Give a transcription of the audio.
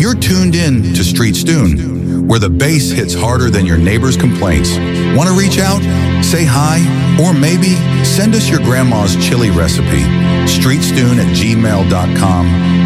You're tuned in to Street Stune, where the bass hits harder than your neighbor's complaints. Want to reach out? Say hi, or maybe send us your grandma's chili recipe. streetstune@gmail.com